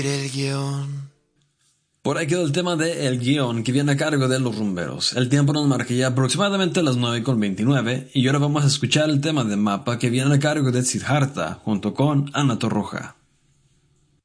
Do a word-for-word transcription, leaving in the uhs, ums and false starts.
El guión. Por ahí quedó el tema de El Guión, que viene a cargo de Los Rumberos. El tiempo nos marca ya aproximadamente las nueve con veintinueve, y ahora vamos a escuchar el tema de Mapa, que viene a cargo de Siddhartha, junto con Ana Torroja.